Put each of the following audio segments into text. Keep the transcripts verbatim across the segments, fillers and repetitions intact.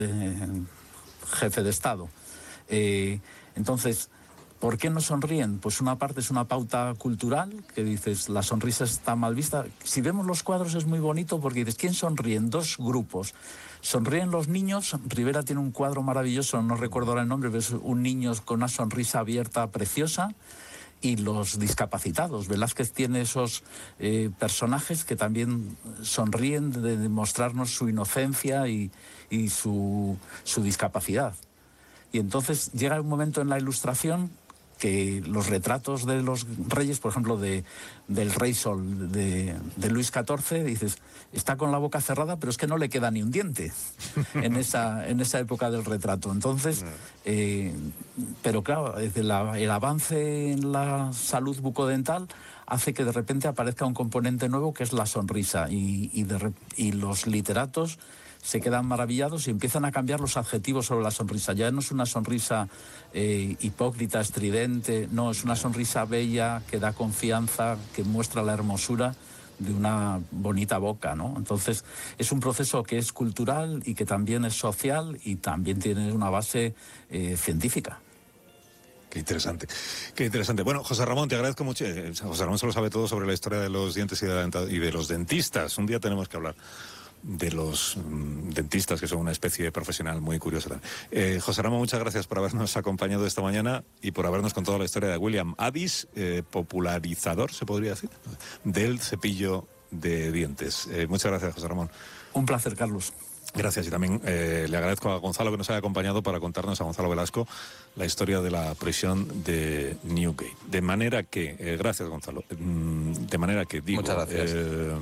eh, jefe de Estado. Eh, entonces, ¿por qué no sonríen? Pues una parte es una pauta cultural, que dices, la sonrisa está mal vista. Si vemos los cuadros es muy bonito porque dices, ¿quién sonríe? En dos grupos. Sonríen los niños. Rivera tiene un cuadro maravilloso, no recuerdo ahora el nombre, pero es un niño con una sonrisa abierta preciosa. Y los discapacitados. Velázquez tiene esos eh, personajes que también sonríen de demostrarnos su inocencia y, y su, su discapacidad. Y entonces llega un momento en la Ilustración que los retratos de los reyes, por ejemplo, de, del Rey Sol, de, de Luis catorce, dices, está con la boca cerrada, pero es que no le queda ni un diente en esa, en esa época del retrato. Entonces, eh, pero claro, la, el avance en la salud bucodental hace que de repente aparezca un componente nuevo que es la sonrisa, y, y, de, y los literatos se quedan maravillados y empiezan a cambiar los adjetivos sobre la sonrisa. Ya no es una sonrisa eh, hipócrita, estridente, no, es una sonrisa bella, que da confianza, que muestra la hermosura de una bonita boca, ¿no? Entonces, es un proceso que es cultural y que también es social y también tiene una base eh, científica. Qué interesante, qué interesante. Bueno, José Ramón, te agradezco mucho. José Ramón se lo sabe todo sobre la historia de los dientes y de, la denta- y de los dentistas. Un día tenemos que hablar de los mm, dentistas, que son una especie de profesional muy curiosa. Eh, José Ramón, muchas gracias por habernos acompañado esta mañana y por habernos contado la historia de William Addis, eh, popularizador, se podría decir, del cepillo de dientes. Eh, muchas gracias, José Ramón. Un placer, Carlos. Gracias, y también eh, le agradezco a Gonzalo que nos haya acompañado para contarnos, a Gonzalo Velasco, la historia de la prisión de Newgate. De manera que, eh, gracias, Gonzalo, mm, de manera que digo... Muchas gracias. Eh,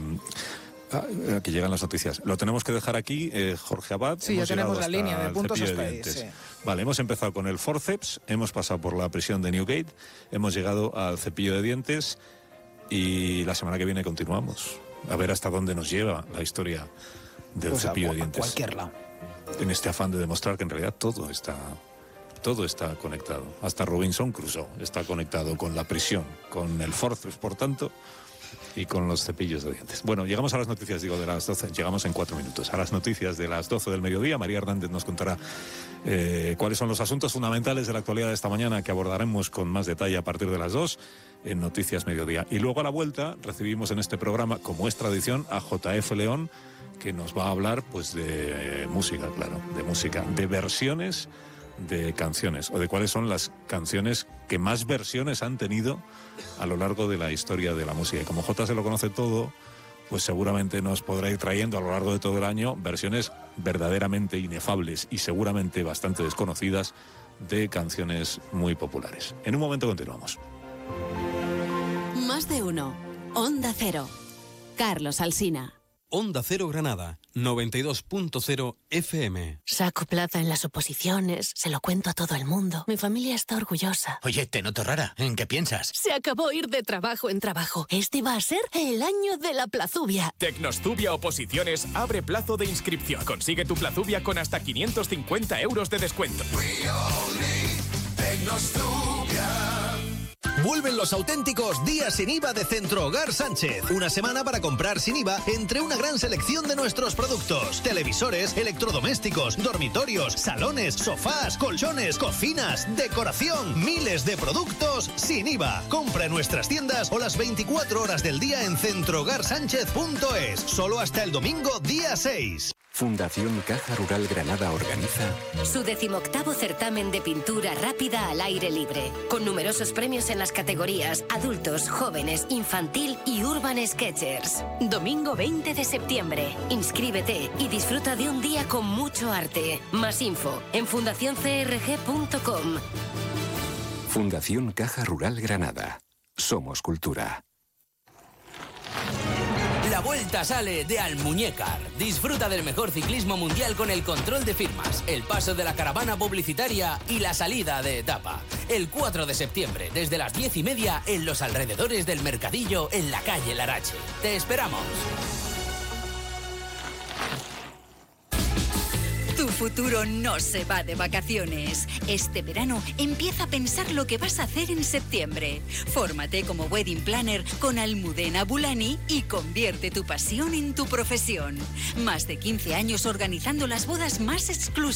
Ah, que llegan las noticias. Lo tenemos que dejar aquí, eh, Jorge Abad. Sí, ya tenemos la línea de puntos hasta ahí, sí. Vale, hemos empezado con el forceps, hemos pasado por la prisión de Newgate, hemos llegado al cepillo de dientes y la semana que viene continuamos. A ver hasta dónde nos lleva la historia del Pues cepillo a, de dientes. A cualquier lado. En este afán de demostrar que en realidad todo está, todo está conectado. Hasta Robinson Crusoe está conectado con la prisión, con el forceps, por tanto, y con los cepillos de dientes. Bueno, llegamos a las noticias, digo, de las doce, llegamos en cuatro minutos. A las noticias de las doce del mediodía, María Hernández nos contará eh, cuáles son los asuntos fundamentales de la actualidad de esta mañana, que abordaremos con más detalle a partir de las dos en Noticias Mediodía. Y luego a la vuelta recibimos en este programa, como es tradición, a J F León, que nos va a hablar pues de eh, música, claro, de música, de versiones de canciones, o de cuáles son las canciones que más versiones han tenido a lo largo de la historia de la música. Y como Jota se lo conoce todo, pues seguramente nos podrá ir trayendo a lo largo de todo el año versiones verdaderamente inefables y seguramente bastante desconocidas de canciones muy populares. En un momento continuamos. Más de uno. Onda Cero. Carlos Alsina. Onda Cero Granada, noventa y dos punto cero F M. Saco plaza en las oposiciones, se lo cuento a todo el mundo. Mi familia está orgullosa. Oye, te noto rara. ¿En qué piensas? Se acabó ir de trabajo en trabajo. Este va a ser el año de la plazubia. Tecnostubia Oposiciones abre plazo de inscripción. Consigue tu plazubia con hasta quinientos cincuenta euros de descuento. Vuelven los auténticos días sin I V A de Centro Hogar Sánchez. Una semana para comprar sin I V A entre una gran selección de nuestros productos. Televisores, electrodomésticos, dormitorios, salones, sofás, colchones, cocinas, decoración. Miles de productos sin I V A. Compra en nuestras tiendas o las veinticuatro horas del día en centro hogar sánchez punto es. Solo hasta el domingo día seis. Fundación Caja Rural Granada organiza su decimoctavo certamen de pintura rápida al aire libre, con numerosos premios en las categorías adultos, jóvenes, infantil y urban sketchers. Domingo veinte de septiembre. Inscríbete y disfruta de un día con mucho arte. Más info en fundación c r g punto com. Fundación Caja Rural Granada. Somos cultura. La vuelta sale de Almuñécar. Disfruta del mejor ciclismo mundial con el control de firmas, el paso de la caravana publicitaria y la salida de etapa. El cuatro de septiembre, desde las diez y media, en los alrededores del Mercadillo, en la calle Larache. ¡Te esperamos! Tu futuro no se va de vacaciones. Este verano empieza a pensar lo que vas a hacer en septiembre. Fórmate como wedding planner con Almudena Bulani y convierte tu pasión en tu profesión. Más de quince años organizando las bodas más exclusivas